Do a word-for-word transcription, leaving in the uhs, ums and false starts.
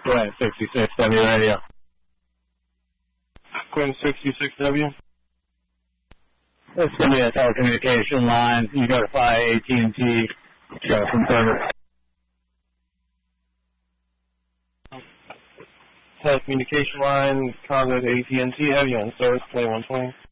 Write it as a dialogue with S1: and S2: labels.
S1: Quinn sixty-six W radio.
S2: Quinn sixty-six W.
S1: This is going to be a telecommunication line. You notify A T and T. Show from service.
S2: Telecommunication line, contact A T and T. Have you on service twenty-one twenty?